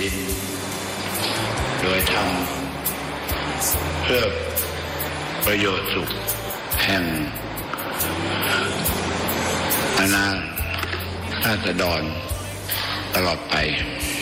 นโดยทำเพื่อประโยชน์สุขแห่งอาณาราษฎรตลอดไป